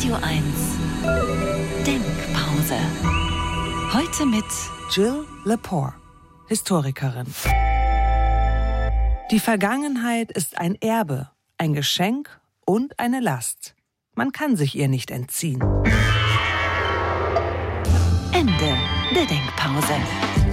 Radio 1 Denkpause. Heute mit Jill Lepore, Historikerin. Die Vergangenheit ist ein Erbe, ein Geschenk und eine Last. Man kann sich ihr nicht entziehen. Ende der Denkpause.